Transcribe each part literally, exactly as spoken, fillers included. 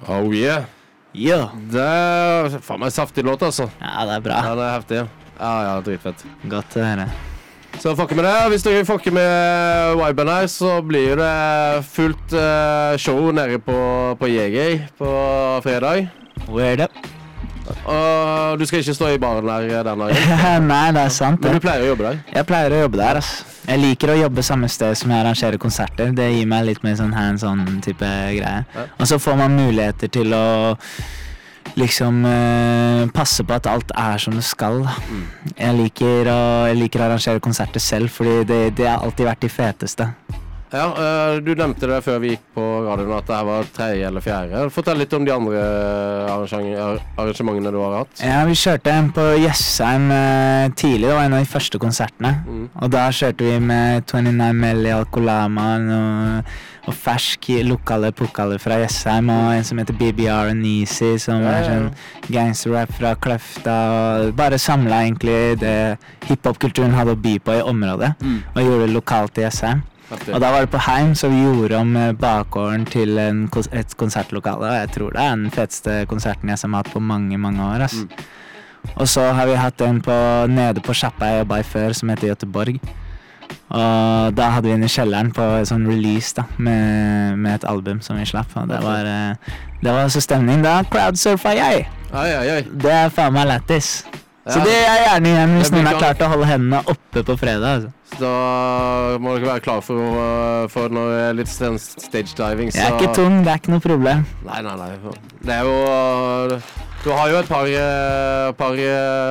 Oh yeah. Ja. Det er faen meg saftig låt, altså. Ja, det er bra. Ja, det er heftig. Ja, ja, dritfett. Godt å høre. Så fucker med det. Hvis dere fucker med viben her, så blir det fullt uh, show nede på, på J G på fredag. Word up. Og du skal ikke stå i baren der denne gangen? Nei, det er sant. Men du pleier å jobbe der? Jeg pleier å jobbe der, ass. Jeg liker å jobbe samme sted som jeg arrangerer konserter. Det gir meg litt mer sånn hands-on type greie. Ja. Og så får man muligheter til å liksom uh, passe på at alt er som det skal. Mm. Jeg liker å, jeg liker å arrangere konserter selv, fordi det, det har alltid vært de feteste. Ja, uh, du nevnte det før vi gikk på radioen at det her var tredje eller fjerde. Fortell litt om de andre arrangementene du har hatt. Ja, vi kjørte en på Jessheim uh, tidlig, det var en av de første konsertene. Mm. Og da kjørte vi med tjuenine Melli Alcolama og, og fersk lokale pokaler fra Jessheim, og en som heter B B R og Nisi, som ja, ja, ja. er sånn gangsterrap fra Kløfta, og bare samlet egentlig det hiphop-kulturen hadde å by på i området, mm. og gjorde det lokalt i Jessheim. Og da var det på Heim, så vi gjorde om bakgården til en, et konsertlokale, og jeg tror det er den feteste konserten jeg har hatt på mange, mange år, ass. Mm. Og så har vi hatt en på, nede på sjappa jeg jobbet i før, som heter Göteborg. Og da hadde vi den i kjelleren på en sånn release da, med, med et album som vi slapp, og det var, det var så stemning. Da crowdsurfa jeg! Ai, ai, ai. Det er faen meg lættis. Ja. Så det er gjerne igjen hvis noen har klart å holde hendene oppe på fredag, altså. Så da må dere være klar for, for noe litt stage diving. Så... Jeg er ikke tung, det er ikke noe problem. Nei, nei, nei. Det er jo... Du har jo et par, par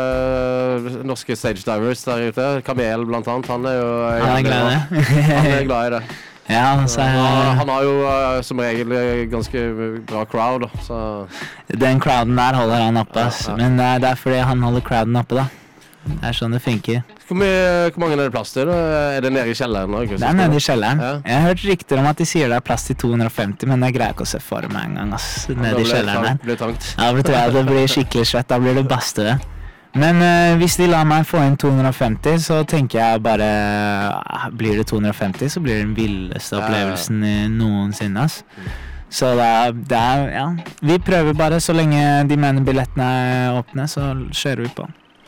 norske stage divers der ute. Kamel blant annet, han er jo... Han er glad i det. Han er glad i det. Ja, så jeg... han, han har jo uh, som regel ganske bra crowd, så... Den crowden der holder han oppe, ja, ja. Men det er, det er fordi han holder crowden oppe, da. Det er sånn det funker. Hvor, mye, hvor mange er det plass til? Da? Er det nede i kjelleren? Da? Det er nede i kjelleren. Ja. Jeg har hørt rykter om at de sier det er plass til to hundre og femti, men jeg greier ikke å se for meg en gang, ass. Nede i kjelleren der. Blir tankt. Ja, det tror jeg det blir skikkelig svett, da blir det baste. Men uh, hvis de lar meg få inn to hundre og femti, så tenker jeg bare uh, blir det to hundre og femti, så blir det den villeste opplevelsen ja, ja. noensinne, ass. Så det er, det er, ja, vi prøver bare, så lenge de mener billettene er åpne, så kjører vi på.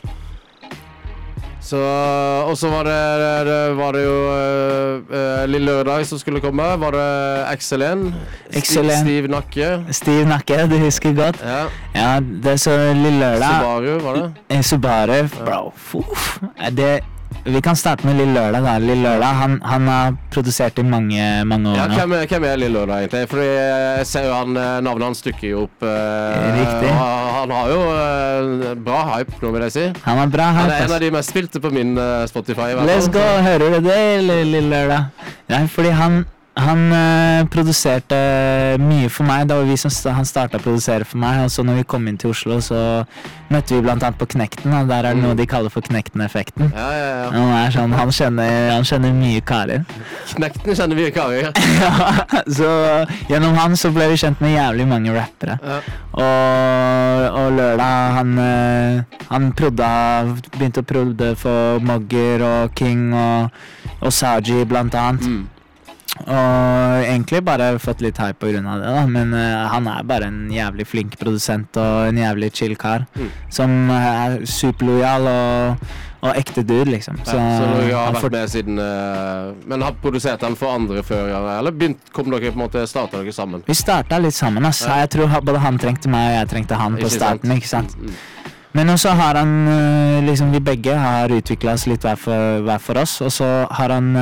Så, og så var det, var det jo uh, Lille Lørdag som skulle komme. Var det X L N? Stiv, stiv nakke. Stiv nakke, du husker godt. Ja, ja det er så Lille Lørdag. Subaru, var det? Subaru, bro. Uff. Det... Vi kan starte med Lille Lørdag da. Lille Lørdag, han, han har produsert i mange, mange år ja, nå. Hvem er, hvem er Lille Lørdag egentlig? Fordi jeg ser jo han, navnet hans stykker jo opp. Eh, Riktig. Han, han har jo eh, bra hype, nå vil jeg si. Han har bra hype. Han er en av de mest spilte på min uh, Spotify. Let's go, hører du det, Lille Lørdag? Ja, fordi han... Han uh, produserte mye for meg. Det var vi som st- han startet å produsere for meg. Og så når vi kom inn til Oslo, så møtte vi blant annet på Knekten. Og der er det noe de kaller for Knekten-effekten. Ja, ja, ja. Han er sånn, han kjenner, han kjenner mye karer. Knekten kjenner mye karer. Ja, så gjennom han så ble vi kjent med jævlig mange rappere. Ja. Og, og Lørdag, han, han prodda, begynte å prodde for Mogger og King og, og Saji blant annet. Mm. Og egentlig bare fått litt hype på grunn av det da. Men uh, han er bare en jævlig flink produsent og en jævlig chill kar mm. som er superlojal og, og ekte dude liksom. Så, ja, så dere har vært for... med siden uh, men har produsert han for andre før, eller begynt, kom dere på en måte, startet dere sammen? Vi startet litt sammen, ass. Ja. Jeg tror både han trengte meg og jeg trengte han på ikke starten, sant? Ikke sant? Mm, mm. Men også har han, liksom vi begge har utviklet oss litt hver for, hver for oss, og så har han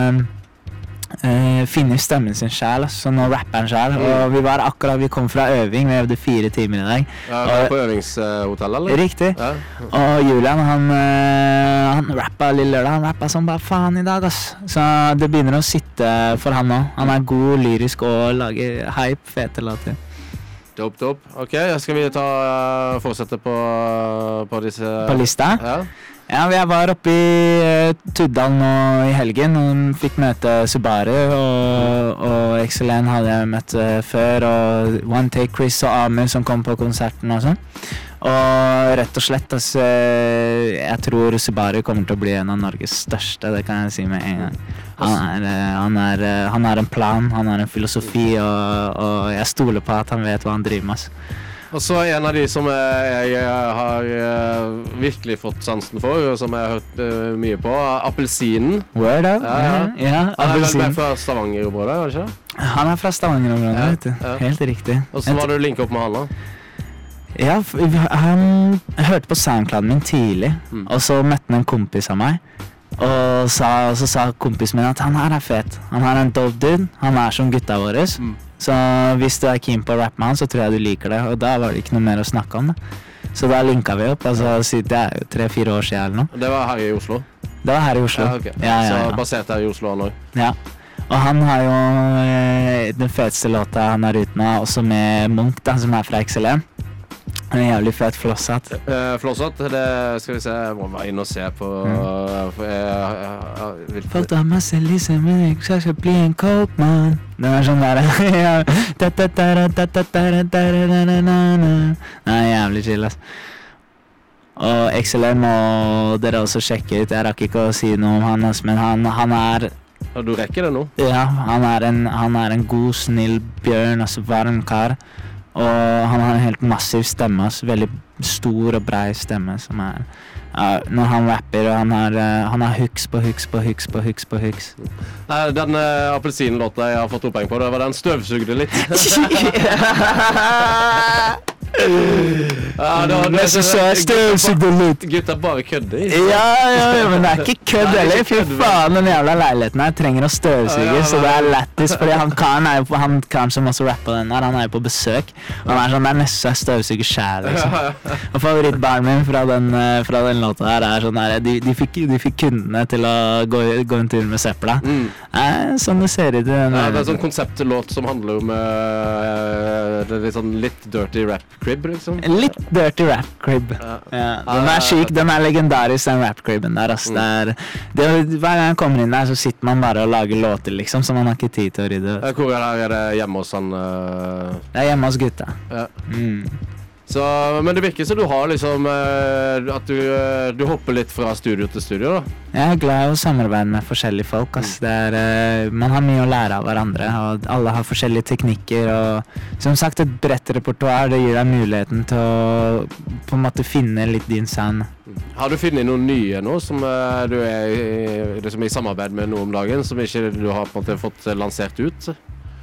Uh, finner stemmen sin selv, så nå rapper han selv. Mm. Og vi var akkurat, vi kom fra øving, vi øvde fire timer i dag. Ja, og, på øvingshotell, eller? Riktig. Ja. Og Julian, han, uh, han rappet Lille Lørdag, han rappet som bare faen i dag, ass. Så det begynner å sitte for han nå. Han er god, lyrisk og lager hype, fete låter. Dope, dope. Ok, skal vi ta uh, fortsette på, på disse... På lista? Ja. Ja, jeg var oppe i uh, Tuddal nå i helgen og fikk møte Subaru og, og X L N hadde jeg møtt uh, før, og One Take Chris og Amir som kom på konserten og sånn. Og rett og slett, altså, jeg tror Subaru kommer til å bli en av Norges største, det kan jeg si med en gang. Han er, eh, han, er, eh, han har en plan, han har en filosofi, og, og jeg stoler på at han vet hva han driver med. Og så en av de som jeg, jeg har uh, virkelig fått sansen for, og som jeg har hørt uh, mye på, Appelsinen. Word up? Ja, ja. ja, Han er vel med fra Stavanger-området, var det ikke? Han er fra Stavanger-området, ja, vet du. Ja. Helt riktig. Og så var du linket opp med han da? Ja, han hørte på SoundCloud min tidlig, mm. og så møtte han en kompis av meg, og, sa, og så sa kompisen min at han her er fet. Han er en dope dude, han er som gutta våre. Mm. Så hvis du er keen på å rappe med han, så tror jeg du liker det, og da var det ikke noe mer å snakke om det. Så da linket vi opp, altså det er jo tre-fire år siden eller noe. Det var her i Oslo? Det var her i Oslo. Ja, okay. ja, ja, ja. Så basert her i Oslo han også? Ja. Og han har jo eh, den feteste låta han har ute nå, også med Munch da, som er fra X L M. En jævlig fet flosshatt. Uh, flosshatt, det skal vi se, jeg må være inne og se på... Mm. Uh, for jeg, jeg, jeg vil... Folk har masse lise, men jeg skal bli en coke man. Den er sånn der. Nei, jævlig chill, ass. Og X L M må dere også sjekke ut. Jeg rakk ikke å si noe om han, ass, men han, han er... Og du rekker det nå? Ja, han er en, han er en god, snill bjørn, altså varm kar. Og han har en helt massiv stemme, altså, veldig stor og brei stemme som er uh, når han rapper, og han har, uh, han har hooks på hooks på hooks på hooks på hooks. Nei, den uh, appelsinlåta jeg har fått opphengt på, det var den støvsugde litt. Ja, da, det er så støvsugde litt. Gutta bare kødder. Ja, ja, ja, men det er ikke kødd heller. Fy faen, den jævla leiligheten her trenger å støvsuge, ja, ja, så det er lættis, fordi han karen er jo på, han karen som også rapper den der, han er jo på besøk, og han er sånn, det er nesten så jeg støvsuger selv, liksom. Og favorittbaren min fra den, fra den låta her er sånn her, de, de, fikk, de fikk kundene til å gå, gå en tur med søpla. Mm. Eh, sånn det ser ut. Den, ja, det er en sånn konseptlåt som handler om uh, det er litt sånn litt dirty rap crib, liksom. Litt dirty rap crib. Ja. Ja. Den er syk, den er legendarisk, den rap cribben der, altså. Mm. Det er, det, hver gang jeg kommer inn der, så sitter man bare og lager låter, liksom, så man har ikke tid til å rydde. Hvor er det, er det hjemme hos han? Uh... Det er hjemme hos gutta. Ja. Mm. Så, men det virker som du har liksom at du, du hopper litt fra studio til studio da. Jeg er glad i å samarbeide med forskjellige folk, ass. Det er, man har mye å lære av hverandre, og alle har forskjellige teknikker, og som sagt et bredt repertoar, det gir deg muligheten til å på en måte finne litt din sound. Har du funnet noen nye nå som du er i, liksom i samarbeid med nå om dagen, som ikke du har på en måte fått lansert ut?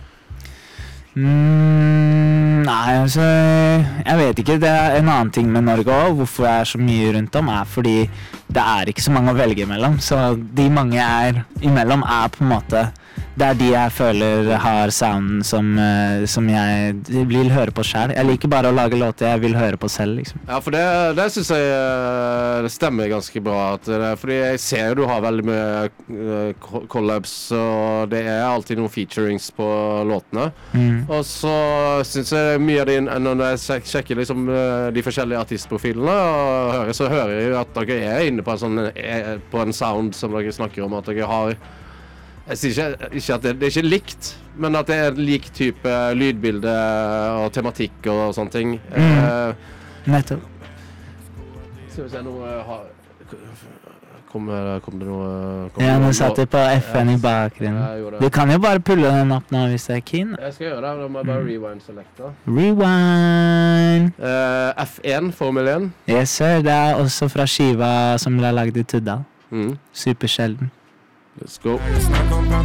Mm, nei, altså, jeg vet ikke, det er en annen ting med Norge også, hvorfor jeg er så mye rundt om, er fordi det er ikke så mange å velge imellom, så de mange er imellom er på en måte, det er de jeg føler har sounden som, som jeg vil høre på selv. Jeg liker bare å lage låter jeg vil høre på selv, liksom. Ja, for det, det synes jeg det stemmer ganske bra, at det, fordi jeg ser jo du har veldig mye collabs, og det er alltid noen featurings på låtene. Mm. Og så synes jeg mye av det, når jeg sjekker liksom de forskjellige artistprofilene, og hører, så hører jeg at dere er inne på en, sånn, på en sound som dere snakker om, at dere har... Jeg sier ikke, ikke at det, det er ikke likt, men at det er lik type lydbilde og tematikk og sånne ting. Mm. Uh, Nettopp. Skal vi se noe... Kom, kom det noe... Kom ja, nå noe, satt jeg på F N i bakgrunnen. Ja, du kan jo bare pulle den opp nå hvis du er keen. Jeg skal gjøre det, da må jeg bare rewind selecta. Rewind! Uh, F one, Formel one. Yes, sir. Det er også fra skiva som ble laget i Tuddal. Mm. Super sjelden. Let's go.